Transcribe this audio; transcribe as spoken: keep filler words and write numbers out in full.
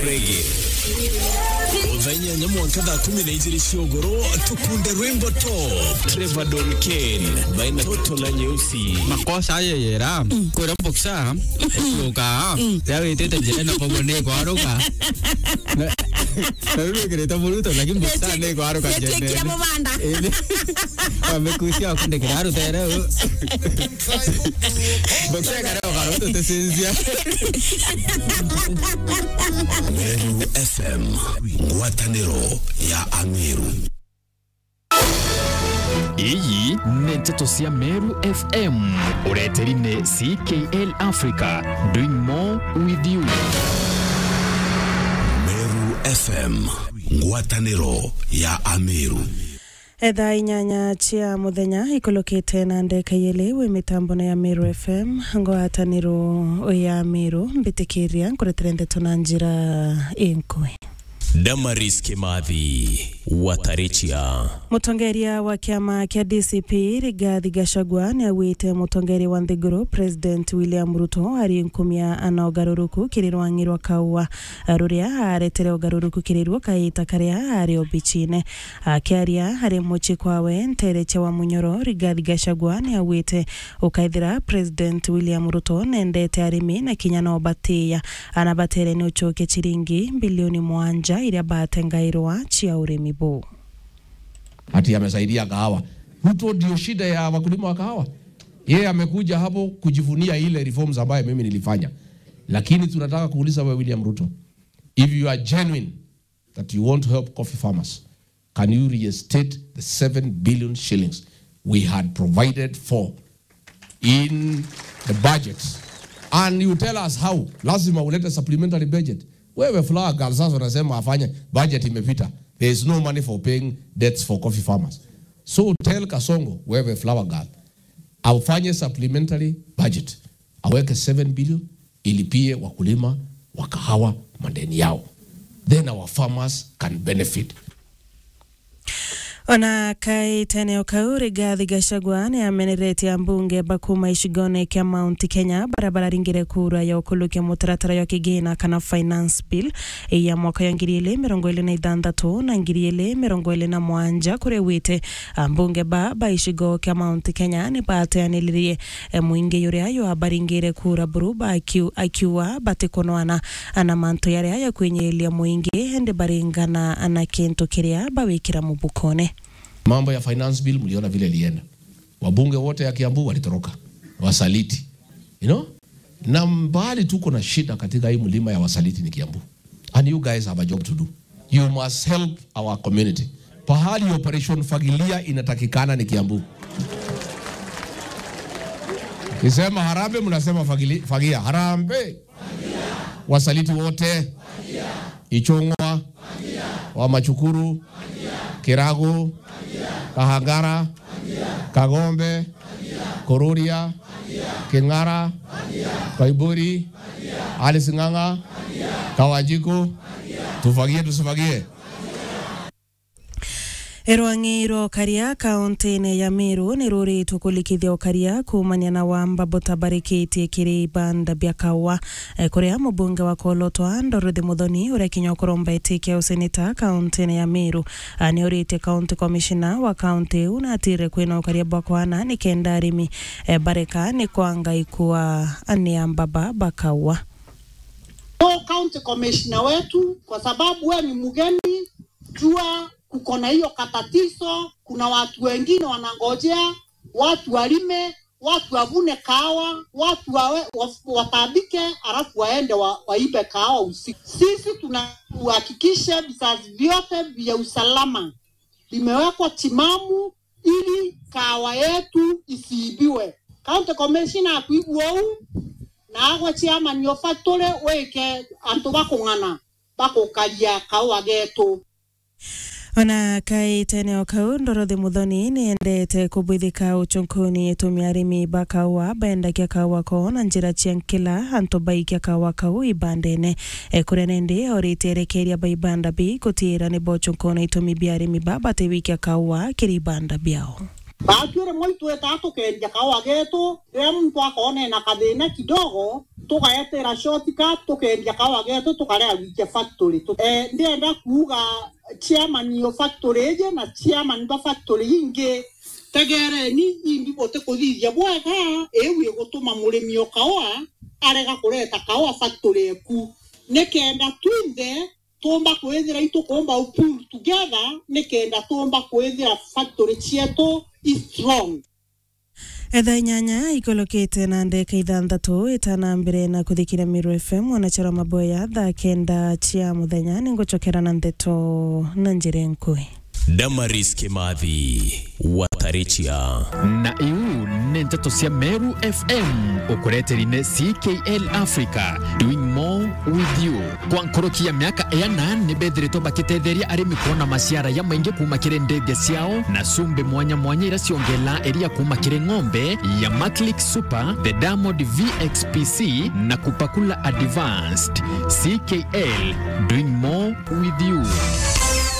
reggae. Uzanya nyamuanka da kumi na ijiri shiogoro tukunde Rainbow Top Trevor Don Ken baina toto la nyeusi makosa yeye ra kwa boxa luka ya itete jele na pogone kwa roka na wewe greta boluto lakini boxa ne kwa roka jene ya mabanda amekusia kunde claro tera boxa karo karo to tesensia Meru F M Watanero ya Amiru. Iyi nteto cia Meru F M ureterine C K L Africa, doing more with you. Meru F M Watanero ya Amiru. Edha inyanya chia muthenya ikolokete na ndeka yelewe mitambo na ya Meru F M ngwataniro ya Amiru mbitikiria nkureterende tunanjira inkwe. Damaris Kimathi Watarichia. Mutongeria wa kiama kia D C P Rigathi Gachagua ni awite mutongeri wa Nthiguru President William Ruto ari nkumia ana ugaruruku kirirwangirwa kaua ruria aretere ugaruruku kirirwa kaita karia ari obichine akiaria hari muchi kwawe ntereche wa munyoro. Rigathi Gachagua ni awite ukaithira President William Ruto nendete arimi na kinyana obatia anabatere ni uchoke chiringi bilioni mwanja iria batengairwa chia urimi bo. Ati amesaidia kahawa. Ruto ndio shida ya wakulima wa kahawa. Yeye amekuja hapo kujivunia ile reforms ambayo mimi nilifanya. Lakini tunataka kuuliza wewe William Ruto, if you are genuine that you want to help coffee farmers, can you reinstate the seven billion shillings we had provided for in the budget? And you tell us how. Lazima ulete supplementary budget. Wewe flower girl sasa unasema afanye budget imepita. There is no money for paying debts for coffee farmers. So tell Kasongo, wewe flower girl, afanye supplementary budget. Aweke seven billion ilipie wakulima wa kahawa madeni yao. Then our farmers can benefit. Ona kai tene okau Rigathi Gachagua ni amenereti ya mbunge Bakuma Ishigone kia Mount Kenya barabara ringire kura ya okuluke mutaratara ya kigina kana finance bill ya mwaka ya ngiri ile mirongo ile na ithandatu na ngiri ile mirongo ile na mwanja kure wite mbunge Baba Ishigo kia Mount Kenya ni bate anilirie muinge yore ayo habaringire kura buruba akiu akiwa batikonoana ana manto yare aya kwenye ile muinge hende baringana ana kento kiria bawikira mubukone. Mambo ya finance bill mliona vile lienda. Wabunge wote ya Kiambu walitoroka. Wasaliti. You know? Na mbali tuko na shida katika hii mlima ya wasaliti ni Kiambu. And you guys have a job to do. You must help our community. Pahali operation Fagilia inatakikana ni Kiambu. Kisema harambe mnasema fagili, fagia. Harambe. Fagia. Wasaliti wote. Fagia. Ichongwa. Fagia. Wamachukuru. Fagia. Kirago. Fagia. Kahangara. Fagia. Kagombe. Fagia. Kororia. Fagia. Kingara. Fagia. Kaiburi. Fagia. Alisinganga. Fagia. Kawajiko. Fagia. Tufagie tusifagie. Erwangiro karia kaunti ya Meru ni ruri tukulikithio karia kumanya na wamba botabarikiti kiri banda biakawa e, kurea mubunge wa Kolotwa Ndorothi Muthoni ure kinyokoromba etike usenita kaunti ya Meru ani urite county commissioner wa county unatire kwina karia bakwana ni kendarimi e, bareka ni kwanga ikuwa ani ambaba bakawa. O county commissioner wetu kwa sababu wewe ni mgeni jua kuko na hiyo katatizo. Kuna watu wengine wanangojea watu walime, watu wavune kahawa, watu wawe, watabike alafu waende wa, waibe kahawa usiku. Sisi tunahakikisha vizazi vyote vya usalama vimewekwa timamu ili kahawa yetu isiibiwe. County commissioner akuibwa huu na agwa chiama nyo factory weke antu bakungana bakokalia kahawa getu. Ona kai tene okau Ndorothi Muthoni ni endete kubwithika uchunkuni tumiarimi bakawa baenda kia kawa ko na njira chiankila anto baikia kawa kau ibandene e kurenende oriterekeria baibanda bi kutira ni bochunkuni tumibiarimi baba tewikia kawa kiribanda biao. Baatwire moito etato kenja kawa geto em kwa kone na kadena kidogo tukaetera shortcut tukenja kawa geto tukalea wike factory eh ndienda kuuga chairman yo factory je na chairman ba factory inge tegere ni indi bote kuthithia bwega ewe gutuma murimi okawa arega kureta kawa factory ku nekenda twinde tomba kwethira itu komba pull together nekenda tomba kwethira factory chieto is strong. Edha nyanya ikolokete na ndeka ithanthatu itana mbere na kuthikira Miru F M wanachara maboya tha kenda chia muthenya ninguchokera na ndeto na njire nkui. Damaris Kimathi Watarichia na iu nteto cia Meru F M ukureterine C K L Africa doing more with you kwa nkorokia miaka ena ni bethirito bakitetheria arimi kuona maciara ya maingi kuma kire ndege ciao na sumbe mwanya mwanya ira ciongela eria kuma kire ng'ombe ya Maclick Super the Diamond V X P C na kupakula advanced. C K L doing more with you.